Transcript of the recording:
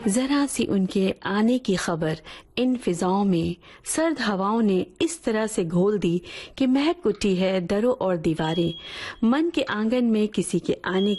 जरा सी उनके आने की खबर इन फिजाओं में सर्द हवाओं ने इस तरह से घोल दी कि महक उठी है दरों और दीवारें। मन के आंगन में किसी के आने